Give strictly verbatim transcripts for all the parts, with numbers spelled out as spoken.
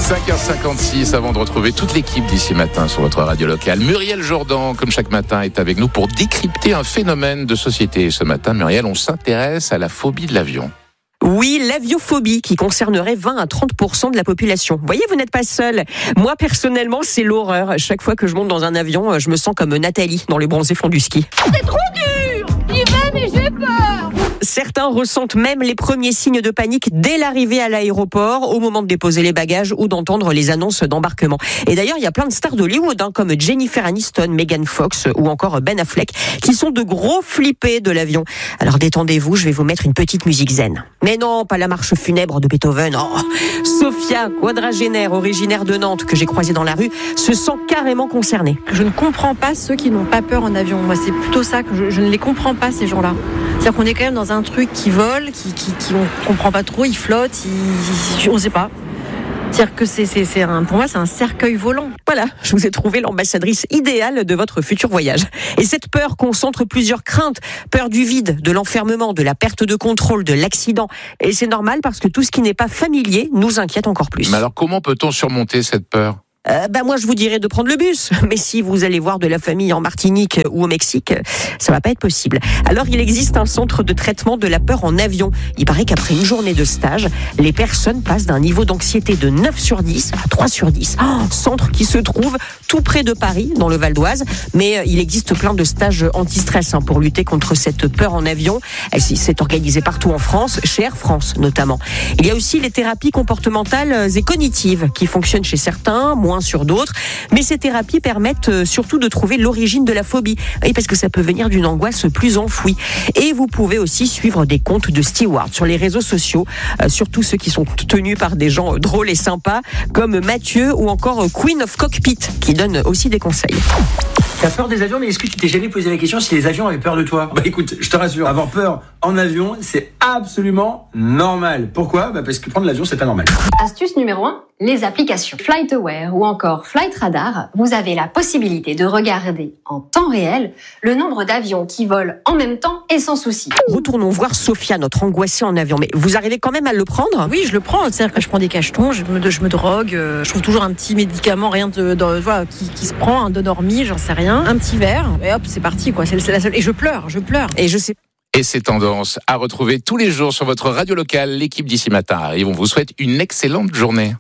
cinq heures cinquante-six, avant de retrouver toute l'équipe d'ici matin sur votre radio locale. Muriel Jourdan, comme chaque matin, est avec nous pour décrypter un phénomène de société. Ce matin, Muriel, on s'intéresse à la phobie de l'avion. Oui, l'aviophobie qui concernerait vingt à trente pour cent de la population. Vous voyez, vous n'êtes pas seul. Moi, personnellement, c'est l'horreur. Chaque fois que je monte dans un avion, je me sens comme Nathalie dans les bronzés fonds du ski. C'est trop dur! J'y vais, mais j'ai peur! Certains ressentent même les premiers signes de panique dès l'arrivée à l'aéroport, au moment de déposer les bagages ou d'entendre les annonces d'embarquement. Et d'ailleurs, il y a plein de stars d'Hollywood, hein, comme Jennifer Aniston, Megan Fox ou encore Ben Affleck, qui sont de gros flippés de l'avion. Alors détendez-vous, je vais vous mettre une petite musique zen. Mais non, pas la marche funèbre de Beethoven. Oh, Sophia, quadragénaire, originaire de Nantes, que j'ai croisée dans la rue, se sent carrément concernée. Je ne comprends pas ceux qui n'ont pas peur en avion. Moi, c'est plutôt ça que je, je ne les comprends pas, ces gens-là. C'est-à-dire qu'on est quand même dans un truc qui vole, qui, qui, qui on comprend pas trop, il flotte, il, on sait pas. C'est-à-dire que c'est, c'est, c'est un, pour moi, c'est un cercueil volant. Voilà, je vous ai trouvé l'ambassadrice idéale de votre futur voyage. Et cette peur concentre plusieurs craintes. Peur du vide, de l'enfermement, de la perte de contrôle, de l'accident. Et c'est normal parce que tout ce qui n'est pas familier nous inquiète encore plus. Mais alors, comment peut-on surmonter cette peur ? Euh, ben moi je vous dirais de prendre le bus, mais si vous allez voir de la famille en Martinique ou au Mexique, ça va pas être possible. Alors il existe un centre de traitement de la peur en avion. Il paraît qu'après une journée de stage, les personnes passent d'un niveau d'anxiété de neuf sur dix à trois sur dix. Oh, centre qui se trouve tout près de Paris, dans le Val d'Oise, mais il existe plein de stages anti-stress hein, pour lutter contre cette peur en avion. Elle s'est organisée partout en France, chez Air France notamment. Il y a aussi les thérapies comportementales et cognitives qui fonctionnent chez certains, moins sur d'autres, mais ces thérapies permettent surtout de trouver l'origine de la phobie, oui, parce que ça peut venir d'une angoisse plus enfouie. Et vous pouvez aussi suivre des comptes de stewards sur les réseaux sociaux, euh, surtout ceux qui sont tenus par des gens drôles et sympas, comme Mathieu ou encore Queen of Cockpit, qui donne aussi des conseils. T'as peur des avions, mais est-ce que tu t'es jamais posé la question si les avions avaient peur de toi ? Bah écoute, je te rassure, avoir peur en avion, c'est absolument normal. Pourquoi ? Bah parce que prendre l'avion, c'est pas normal. Astuce numéro un, les applications FlightAware ou encore Flight Radar. Vous avez la possibilité de regarder en temps réel le nombre d'avions qui volent en même temps et sans souci. Retournons voir Sophia, notre angoissée en avion. Mais vous arrivez quand même à le prendre ? Oui, je le prends. C'est-à-dire que je prends des cachetons, je me, je me drogue, euh, je trouve toujours un petit médicament, rien de, de voilà, qui, qui se prend, un Donormi, j'en sais rien, un petit verre, et hop, c'est parti, quoi. C'est, c'est la seule. Et je pleure, je pleure. Et je sais. Et ces tendances à retrouver tous les jours sur votre radio locale. L'équipe d'ici matin arrive. On vous souhaite une excellente journée.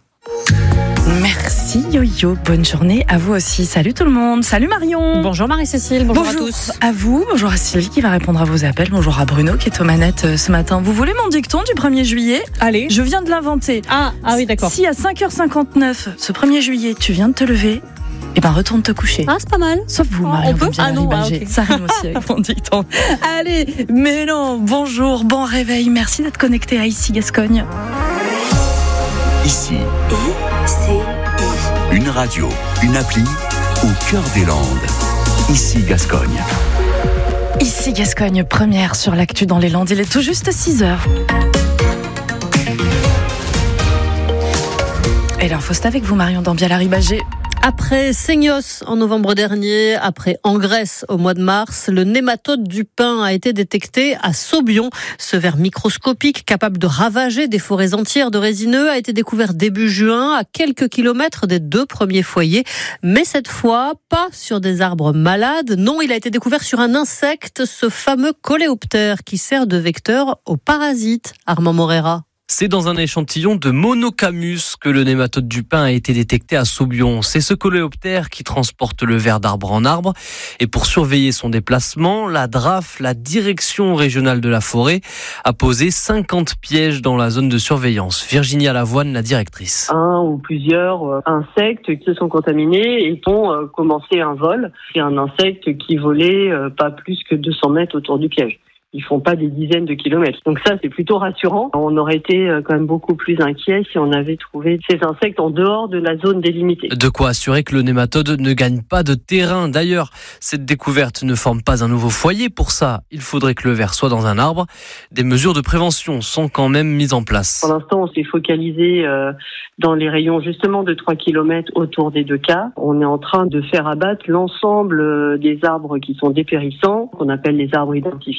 Merci Yo-Yo, bonne journée à vous aussi. Salut tout le monde, salut Marion. Bonjour Marie-Cécile, bonjour, bonjour à tous. à vous, bonjour à Sylvie qui va répondre à vos appels, bonjour à Bruno qui est aux manettes ce matin. Vous voulez mon dicton du premier juillet ? Allez. Je viens de l'inventer. Ah, ah oui d'accord. Si à cinq heures cinquante-neuf, ce premier juillet, tu viens de te lever, eh ben retourne te coucher. Ah, c'est pas mal. Sauf vous, Oh, Marion. on peut bien Ah non, ah, okay. Ça rime aussi avec mon dicton. Allez, mais non, bonjour, bon réveil, merci d'être connecté à Ici Gascogne. Ici. I C I. Une radio, une appli au cœur des Landes. Ici Gascogne. Ici Gascogne, première sur l'actu dans les Landes. Il est tout juste six heures. Et l'info, c'est avec vous, Marion Dambiala-Ribagé. Après Seignos en novembre dernier, après en Grèce au mois de mars, le nématode du pin a été détecté à Saubion. Ce ver microscopique capable de ravager des forêts entières de résineux a été découvert début juin à quelques kilomètres des deux premiers foyers. Mais cette fois, pas sur des arbres malades. Non, il a été découvert sur un insecte, ce fameux coléoptère qui sert de vecteur aux parasites. Armand Morera. C'est dans un échantillon de Monocamus que le nématode du pin a été détecté à Saubion. C'est ce coléoptère qui transporte le ver d'arbre en arbre. Et pour surveiller son déplacement, la D R A F, la Direction régionale de la forêt, a posé cinquante pièges dans la zone de surveillance. Virginia Lavoine, la directrice. Un ou plusieurs insectes qui se sont contaminés et ont commencé un vol. C'est un insecte qui volait pas plus que deux cents mètres autour du piège. Ils font pas des dizaines de kilomètres. Donc ça, c'est plutôt rassurant. On aurait été quand même beaucoup plus inquiets si on avait trouvé ces insectes en dehors de la zone délimitée. De quoi assurer que le nématode ne gagne pas de terrain. D'ailleurs, cette découverte ne forme pas un nouveau foyer. Pour ça, il faudrait que le ver soit dans un arbre. Des mesures de prévention sont quand même mises en place. Pour l'instant, on s'est focalisé euh, dans les rayons justement de trois kilomètres autour des deux cas. On est en train de faire abattre l'ensemble des arbres qui sont dépérissants, qu'on appelle les arbres identifiés. Parce que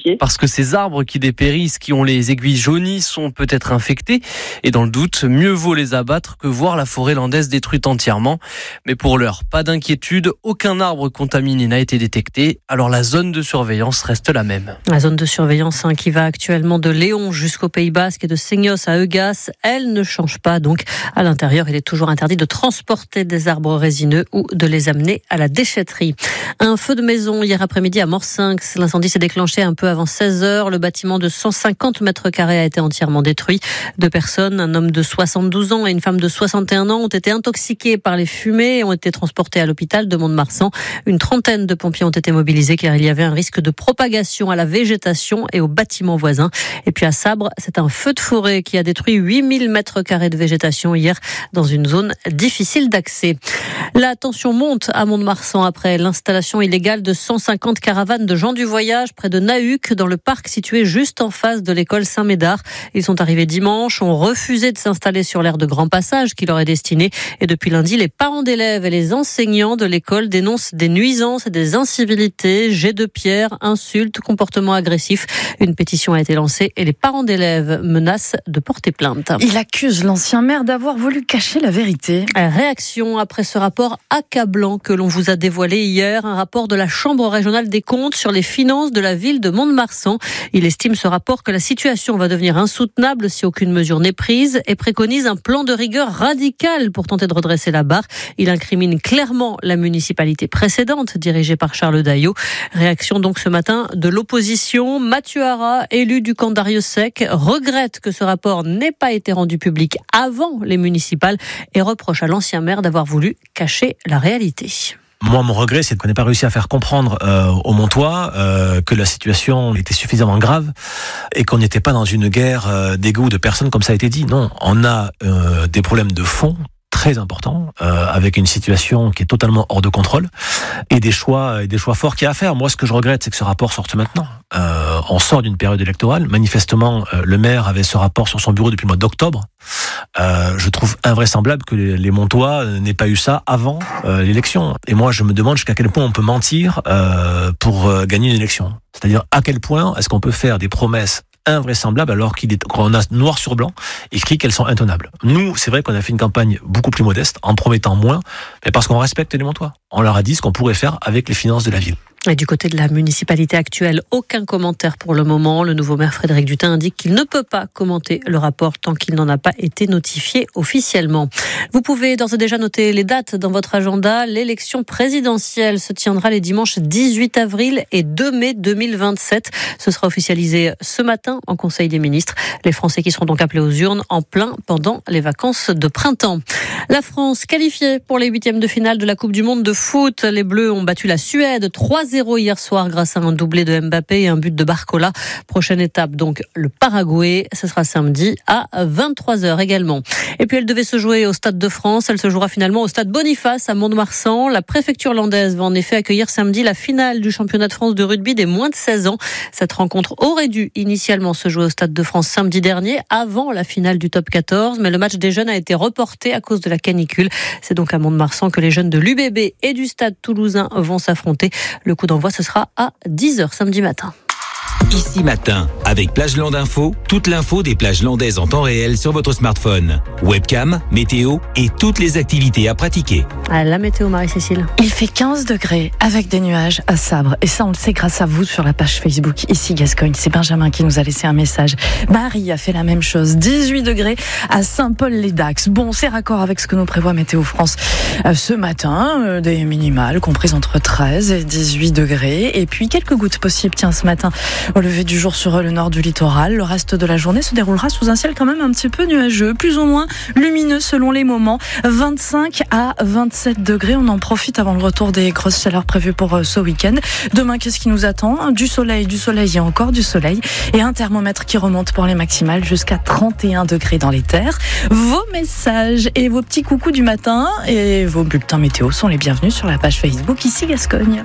que ces arbres qui dépérissent, qui ont les aiguilles jaunies, sont peut-être infectés. Et dans le doute, mieux vaut les abattre que voir la forêt landaise détruite entièrement. Mais pour l'heure, pas d'inquiétude, aucun arbre contaminé n'a été détecté. Alors la zone de surveillance reste la même. La zone de surveillance hein, qui va actuellement de Léon jusqu'au Pays Basque et de Seignos à Eugas, elle ne change pas. Donc à l'intérieur, il est toujours interdit de transporter des arbres résineux ou de les amener à la déchetterie. Un feu de maison hier après-midi à Morsinx. L'incendie s'est déclenché un peu avant seize heures. Le bâtiment de cent cinquante mètres carrés a été entièrement détruit. Deux personnes, un homme de soixante-douze ans et une femme de soixante et un ans, ont été intoxiquées par les fumées et ont été transportés à l'hôpital de Mont-de-Marsan. Une trentaine de pompiers ont été mobilisés car il y avait un risque de propagation à la végétation et aux bâtiments voisins. Et puis à Sabre, c'est un feu de forêt qui a détruit huit mille mètres carrés de végétation hier dans une zone difficile d'accès. La tension monte à Mont-de-Marsan après l'installation illégale de cent cinquante caravanes de gens du voyage près de Nahuc, dans le parc situé juste en face de l'école Saint-Médard. Ils sont arrivés dimanche, ont refusé de s'installer sur l'aire de grand passage qui leur est destiné. Et depuis lundi, les parents d'élèves et les enseignants de l'école dénoncent des nuisances et des incivilités, jets de pierre, insultes, comportements agressifs. Une pétition a été lancée et les parents d'élèves menacent de porter plainte. Il accuse l'ancien maire d'avoir voulu cacher la vérité. Réaction après ce rapport accablant que l'on vous a dévoilé hier, un rapport de la Chambre régionale des comptes sur les finances de la ville de Mont-de-Marsan. Il estime ce rapport que la situation va devenir insoutenable si aucune mesure n'est prise et préconise un plan de rigueur radical pour tenter de redresser la barre. Il incrimine clairement la municipalité précédente, dirigée par Charles Daillot. Réaction donc ce matin de l'opposition. Mathieu Hara, élu du camp d'Arieux-Sec, regrette que ce rapport n'ait pas été rendu public avant les municipales et reproche à l'ancien maire d'avoir voulu cacher la réalité. Moi, mon regret, c'est qu'on n'ait pas réussi à faire comprendre euh, aux Montois euh, que la situation était suffisamment grave et qu'on n'était pas dans une guerre euh, d'ego de personnes, comme ça a été dit. Non, on a euh, des problèmes de fond très importants, euh, avec une situation qui est totalement hors de contrôle et des choix, et des choix forts qu'il y a à faire. Moi, ce que je regrette, c'est que ce rapport sorte maintenant. Euh, on sort d'une période électorale. Manifestement, euh, le maire avait ce rapport sur son bureau depuis le mois d'octobre. Euh, je trouve invraisemblable que les, les Montois n'aient pas eu ça avant euh, l'élection. Et moi, je me demande jusqu'à quel point on peut mentir euh, pour euh, gagner une élection. C'est-à-dire à quel point est-ce qu'on peut faire des promesses invraisemblables alors qu'il est, qu'on a noir sur blanc écrit qu'elles sont intenables. Nous, c'est vrai qu'on a fait une campagne beaucoup plus modeste en promettant moins, mais parce qu'on respecte les Montois. On leur a dit ce qu'on pourrait faire avec les finances de la ville. Et du côté de la municipalité actuelle, aucun commentaire pour le moment. Le nouveau maire Frédéric Dutin indique qu'il ne peut pas commenter le rapport tant qu'il n'en a pas été notifié officiellement. Vous pouvez d'ores et déjà noter les dates dans votre agenda. L'élection présidentielle se tiendra les dimanches dix-huit avril et deux mai deux mille vingt-sept. Ce sera officialisé ce matin en Conseil des ministres. Les Français qui seront donc appelés aux urnes en plein pendant les vacances de printemps. La France qualifiée pour les huitièmes de finale de la Coupe du Monde de foot. Les Bleus ont battu la Suède trois zéro hier soir grâce à un doublé de Mbappé et un but de Barcola. Prochaine étape donc le Paraguay. Ce sera samedi à vingt-trois heures également. Et puis elle devait se jouer au Stade de France. Elle se jouera finalement au Stade Boniface à Mont-de-Marsan. La préfecture landaise va en effet accueillir samedi la finale du championnat de France de rugby des moins de seize ans. Cette rencontre aurait dû initialement se jouer au Stade de France samedi dernier avant la finale du top quatorze. Mais le match des jeunes a été reporté à cause de la canicule. C'est donc à Mont-de-Marsan que les jeunes de l'U B B et du Stade toulousain vont s'affronter. Le coup d'envoi, ce sera à dix heures samedi matin. Ici Matin, avec Plageland Info, toute l'info des plages landaises en temps réel sur votre smartphone. Webcam, météo et toutes les activités à pratiquer. À la météo, Marie-Cécile. Il fait quinze degrés avec des nuages à Sabre. Et ça, on le sait grâce à vous sur la page Facebook Ici Gascogne. C'est Benjamin qui nous a laissé un message. Marie a fait la même chose. dix-huit degrés à Saint-Paul-les-Dax. Bon, c'est raccord avec ce que nous prévoit Météo France euh, ce matin. Euh, des minimales comprises entre treize et dix-huit degrés. Et puis quelques gouttes possibles, tiens, ce matin, au lever du jour sur le nord du littoral. Le reste de la journée se déroulera sous un ciel quand même un petit peu nuageux, plus ou moins lumineux selon les moments. vingt-cinq à vingt-sept degrés. On en profite avant le retour des grosses chaleurs prévues pour ce week-end. Demain, qu'est-ce qui nous attend ? Du soleil, du soleil et encore du soleil. Et un thermomètre qui remonte pour les maximales jusqu'à trente et un degrés dans les terres. Vos messages et vos petits coucous du matin et vos bulletins météo sont les bienvenus sur la page Facebook Ici Gascogne.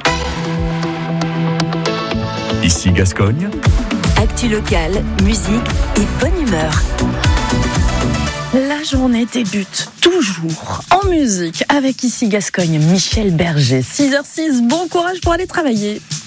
Ici Gascogne. Actu locale, musique et bonne humeur. La journée débute toujours en musique avec Ici Gascogne, Michel Berger. six heures zéro six, bon courage pour aller travailler.